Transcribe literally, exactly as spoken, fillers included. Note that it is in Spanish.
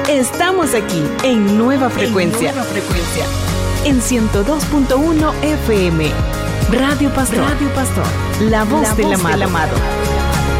Estamos aquí en Nueva Frecuencia. En Nueva Frecuencia. En ciento dos punto uno F M. Radio Pastor. Radio Pastor. La voz, La del, voz amado. del amado.